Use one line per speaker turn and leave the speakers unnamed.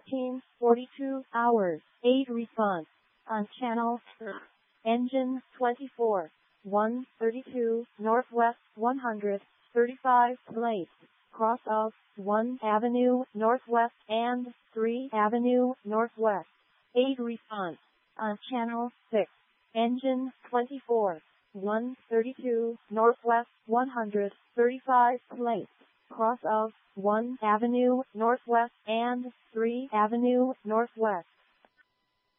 14:42 hours. 8 response. On channel engine 24. 132 Northwest 135 place. Cross of 1 Avenue Northwest and 3 Avenue Northwest. 8 response. On channel 6. Engine 24. 132 Northwest 135 place. Cross of 1 Avenue Northwest and 3 Avenue Northwest.